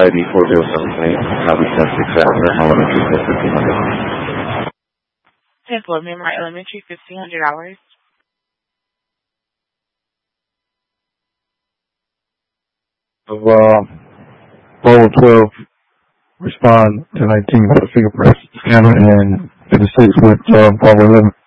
ID 4078, Copy 10-6 after Elementary Code 1500. 10-4, Miramar Elementary, $1,500. Level 12, respond to 19 for fingerprints, scanner, and 56 with Bravo 11.